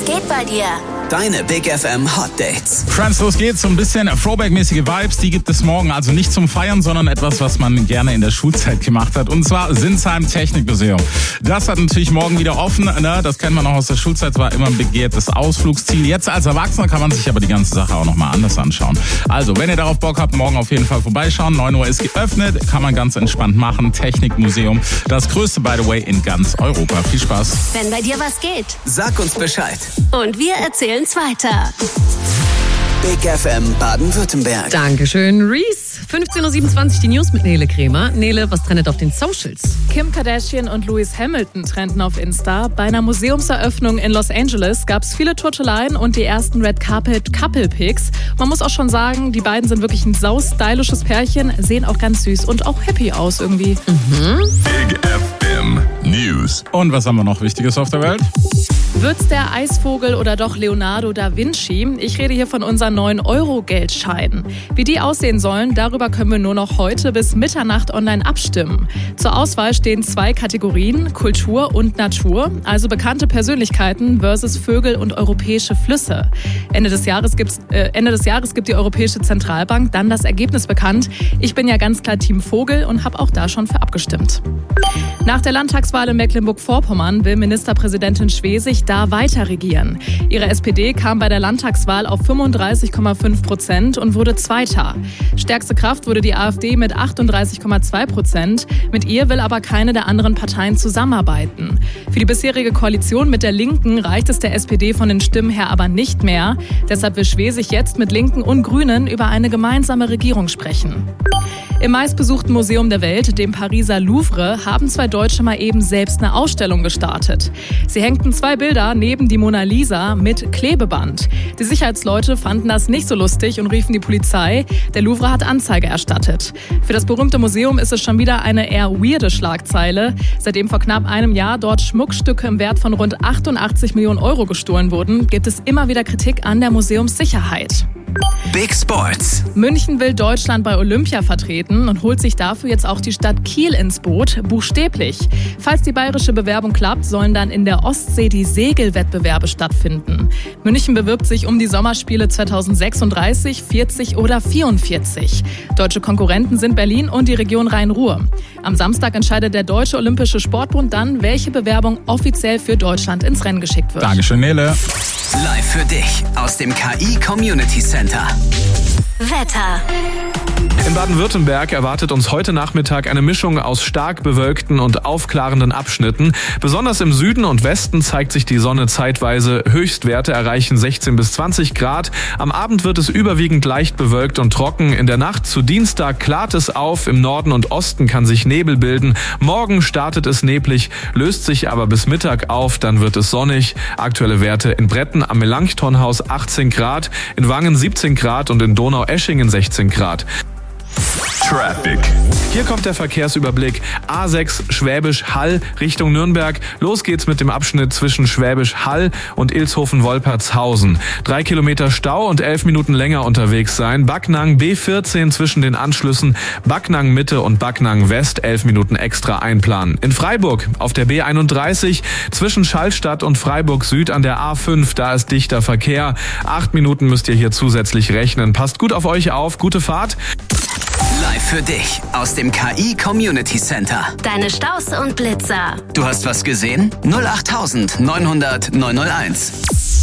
geht bei dir? Deine Big FM Hot Dates. Friends, los geht's. So ein bisschen Throwback-mäßige Vibes, die gibt es morgen. Also nicht zum Feiern, sondern etwas, was man gerne in der Schulzeit gemacht hat. Und zwar Sinsheim Technikmuseum. Das hat natürlich morgen wieder offen. Ne? Das kennt man auch aus der Schulzeit. Es war immer ein begehrtes Ausflugsziel. Jetzt als Erwachsener kann man sich aber die ganze Sache auch nochmal anders anschauen. Also, wenn ihr darauf Bock habt, morgen auf jeden Fall vorbeischauen. 9 Uhr ist geöffnet. Kann man ganz entspannt machen. Technikmuseum. Das größte, by the way, in ganz Europa. Viel Spaß. Wenn bei dir was geht, Sag uns Bescheid. und wir erzählen's weiter. Big FM Baden-Württemberg. Dankeschön, Reese. 15.27 Uhr die News mit Nele Kremer. Nele, was trendet auf den Socials? Kim Kardashian und Lewis Hamilton trennten auf Insta. Bei einer Museumseröffnung in Los Angeles gab es viele Turteleien und die ersten Red Carpet Couple Pics. Man muss auch schon sagen, die beiden sind wirklich ein saustylisches Pärchen, sehen auch ganz süß und auch happy aus irgendwie. Big FM News. Und was haben wir noch Wichtiges auf der Welt? Wird's der Eisvogel oder doch Leonardo da Vinci? Ich rede hier von unseren 9-Euro-Geldscheinen. Wie die aussehen sollen, darüber können wir nur noch heute bis Mitternacht online abstimmen. Zur Auswahl stehen 2 Kategorien, Kultur und Natur, also bekannte Persönlichkeiten versus Vögel und europäische Flüsse. Ende des Jahres gibt die Europäische Zentralbank dann das Ergebnis bekannt. Ich bin ja ganz klar Team Vogel und habe auch da schon für abgestimmt. Nach der Landtagswahl in Mecklenburg-Vorpommern will Ministerpräsidentin Schwesig da weiter regieren. Ihre SPD kam bei der Landtagswahl auf 35,5% und wurde Zweiter. Stärkste Kraft wurde die AfD mit 38,2%. Mit ihr will aber keine der anderen Parteien zusammenarbeiten. Für die bisherige Koalition mit der Linken reicht es der SPD von den Stimmen her aber nicht mehr. Deshalb will Schwesig jetzt mit Linken und Grünen über eine gemeinsame Regierung sprechen. Im meistbesuchten Museum der Welt, dem Pariser Louvre, haben 2 Deutsche mal eben selbst eine Ausstellung gestartet. Sie hängten 2 Bilder neben die Mona Lisa mit Klebeband. Die Sicherheitsleute fanden das nicht so lustig und riefen die Polizei. Der Louvre hat Anzeige erstattet. Für das berühmte Museum ist es schon wieder eine eher weirde Schlagzeile. Seitdem vor knapp einem Jahr dort Schmuckstücke im Wert von rund 88 Millionen Euro gestohlen wurden, gibt es immer wieder Kritik an der Museumssicherheit. Big Sports. München will Deutschland bei Olympia vertreten und holt sich dafür jetzt auch die Stadt Kiel ins Boot, buchstäblich. Falls die bayerische Bewerbung klappt, sollen dann in der Ostsee die Segelwettbewerbe stattfinden. München bewirbt sich um die Sommerspiele 2036, 40 oder 44. Deutsche Konkurrenten sind Berlin und die Region Rhein-Ruhr. Am Samstag entscheidet der Deutsche Olympische Sportbund dann, welche Bewerbung offiziell für Deutschland ins Rennen geschickt wird. Dankeschön, Nele. Live für dich aus dem KI Community Center. Wetter. In Baden-Württemberg erwartet uns heute Nachmittag eine Mischung aus stark bewölkten und aufklarenden Abschnitten. Besonders im Süden und Westen zeigt sich die Sonne zeitweise. Höchstwerte erreichen 16 bis 20 Grad. Am Abend wird es überwiegend leicht bewölkt und trocken. In der Nacht zu Dienstag klart es auf. Im Norden und Osten kann sich Nebel bilden. Morgen startet es neblig, löst sich aber bis Mittag auf. Dann wird es sonnig. Aktuelle Werte in Bretten am Melanchthonhaus 18 Grad, in Wangen 17 Grad und in Donaueschingen 16 Grad. Traffic. Hier kommt der Verkehrsüberblick. A6 Schwäbisch-Hall Richtung Nürnberg. Los geht's mit dem Abschnitt zwischen Schwäbisch-Hall und Ilshofen-Wolpertshausen. 3 Kilometer Stau und 11 Minuten länger unterwegs sein. Backnang B14 zwischen den Anschlüssen Backnang Mitte und Backnang West 11 Minuten extra einplanen. In Freiburg auf der B31 zwischen Schallstadt und Freiburg Süd an der A5. Da ist dichter Verkehr. 8 Minuten müsst ihr hier zusätzlich rechnen. Passt gut auf euch auf. Gute Fahrt. Live für dich aus dem KI Community Center. Deine Staus und Blitzer. Du hast was gesehen? 08900 901.